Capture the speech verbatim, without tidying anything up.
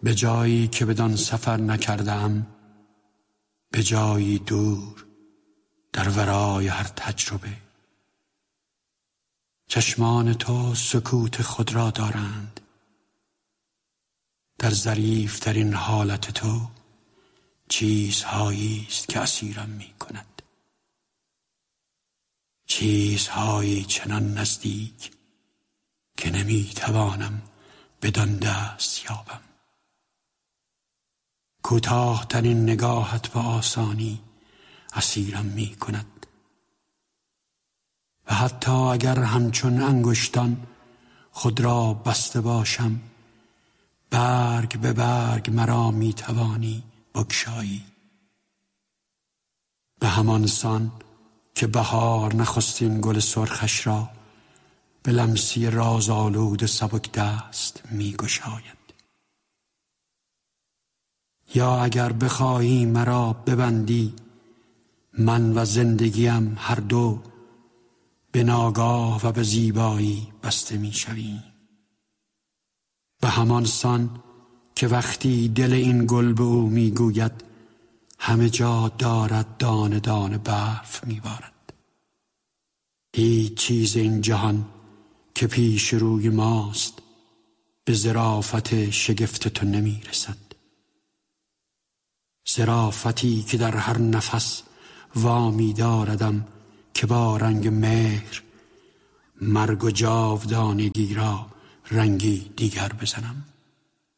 به جایی که بدان سفر نکردم، به جایی دور در ورای هر تجربه. چشمان تو سکوت خود را دارند، در ظریف در این حالت تو چیزهایی است که اسیرم می کند، چیزهایی چنان نزدیک که نمی توانم بدان دست یابم. کوتاه ترین نگاهت به آسانی اسیرم می کند و حتی اگر همچون انگشتان خود را بسته باشم، برگ به برگ مرا می توانی بگشایی. به همان سان که بهار نخستین گل سرخش را به لمسی رازآلود سبک دست می گشاید. یا اگر بخواهی مرا ببندی، من و زندگیم هر دو به ناگاه و به زیبایی بسته می شویم. به همان سان که وقتی دل این گل به او می گوید همه جا دارد دانه دانه برف می بارد. هیچ چیز این جهان که پیش روی ماست به ظرافت شگفت تو نمی رسد. ظرافتی که در هر نفس وامی داردم که با رنگ مهر مرگ و جاودانگی را رنگی دیگر بزنم.